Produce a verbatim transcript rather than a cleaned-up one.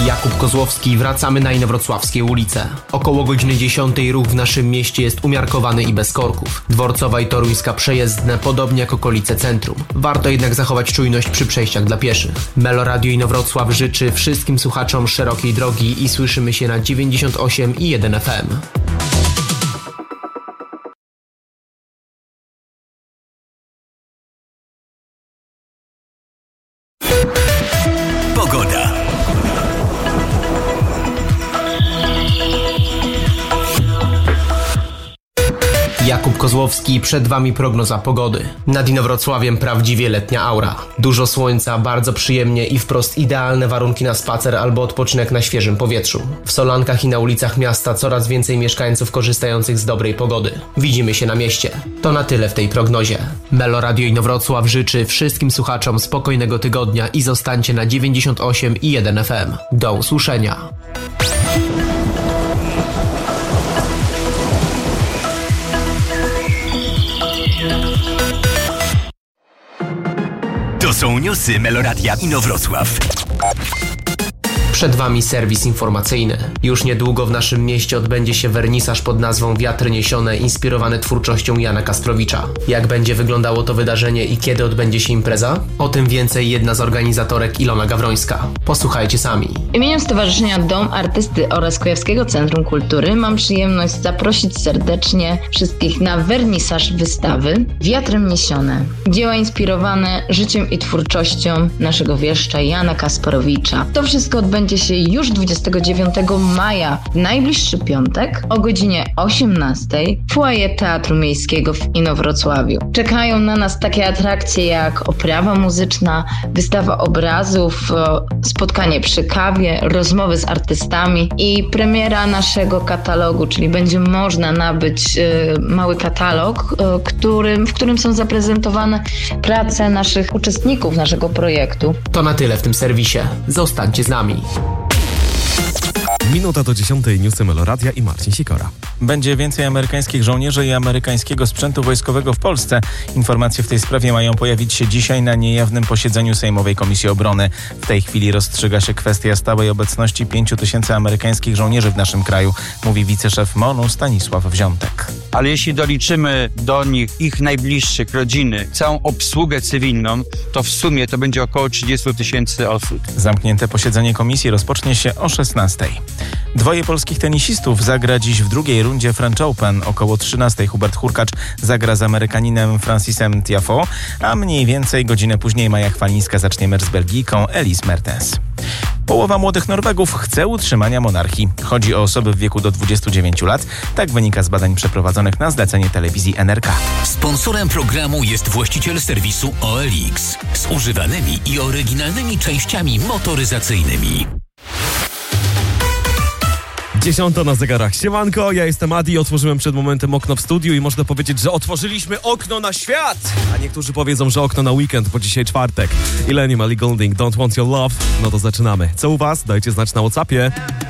Jakub Kozłowski, wracamy na inowrocławskie ulice. Około godziny dziesiątej ruch w naszym mieście jest umiarkowany i bez korków. Dworcowa i Toruńska przejezdne, podobnie jak okolice centrum. Warto jednak zachować czujność przy przejściach dla pieszych. Melo Radio Inowrocław życzy wszystkim słuchaczom szerokiej drogi i słyszymy się na dziewięćdziesiąt osiem i jeden F M. Pogoda. Jakub Kozłowski, przed Wami prognoza pogody. Nad Inowrocławiem prawdziwie letnia aura. Dużo słońca, bardzo przyjemnie i wprost idealne warunki na spacer albo odpoczynek na świeżym powietrzu. W Solankach i na ulicach miasta coraz więcej mieszkańców korzystających z dobrej pogody. Widzimy się na mieście. To na tyle w tej prognozie. Melo Radio Inowrocław życzy wszystkim słuchaczom spokojnego tygodnia i zostańcie na dziewięćdziesiąt osiem i jeden F M. Do usłyszenia. To są newsy Meloradia Inowrocław. Przed Wami serwis informacyjny. Już niedługo w naszym mieście odbędzie się wernisaż pod nazwą Wiatry Niesione, inspirowany twórczością Jana Kasprowicza. Jak będzie wyglądało to wydarzenie i kiedy odbędzie się impreza? O tym więcej jedna z organizatorek, Ilona Gawrońska. Posłuchajcie sami. W imieniu Stowarzyszenia Dom Artysty oraz Kujawskiego Centrum Kultury mam przyjemność zaprosić serdecznie wszystkich na wernisaż wystawy Wiatrem Niesione. Dzieła inspirowane życiem i twórczością naszego wieszcza Jana Kasprowicza. To wszystko odbędzie się już dwudziestego dziewiątego maja, w najbliższy piątek, o godzinie osiemnastej w foyer Teatru Miejskiego w Inowrocławiu. Czekają na nas takie atrakcje jak oprawa muzyczna, wystawa obrazów, spotkanie przy kawie, rozmowy z artystami i premiera naszego katalogu, czyli będzie można nabyć mały katalog, którym, w którym są zaprezentowane prace naszych uczestników naszego projektu. To na tyle w tym serwisie. Zostańcie z nami. Minuta do dziesiątej, newsy Meloradia i Marcin Sikora. Będzie więcej amerykańskich żołnierzy i amerykańskiego sprzętu wojskowego w Polsce. Informacje w tej sprawie mają pojawić się dzisiaj na niejawnym posiedzeniu Sejmowej Komisji Obrony. W tej chwili rozstrzyga się kwestia stałej obecności pięciu tysięcy amerykańskich żołnierzy w naszym kraju, mówi wiceszef M O N u Stanisław Wziątek. Ale jeśli doliczymy do nich ich najbliższych, rodziny, całą obsługę cywilną, to w sumie to będzie około trzydzieści tysięcy osób. Zamknięte posiedzenie komisji rozpocznie się o szesnastej. Dwoje polskich tenisistów zagra dziś w drugiej rundzie French Open. Około trzynastej Hubert Hurkacz zagra z Amerykaninem Francisem Tiafoe, a mniej więcej godzinę później Maja Chwalińska zacznie mecz z Belgijką Elise Mertens. Połowa młodych Norwegów chce utrzymania monarchii. Chodzi o osoby w wieku do dwudziestu dziewięciu lat. Tak wynika z badań przeprowadzonych na zlecenie telewizji N R K. Sponsorem programu jest właściciel serwisu O L X z używanymi i oryginalnymi częściami motoryzacyjnymi. Dziesiąta na zegarach. Siemanko, ja jestem Adi, otworzyłem przed momentem okno w studiu i można powiedzieć, że otworzyliśmy okno na świat! A niektórzy powiedzą, że okno na weekend, bo dzisiaj czwartek. Ilenium, Ellie Goulding, Don't Want Your Love. No to zaczynamy. Co u was? Dajcie znać na WhatsAppie.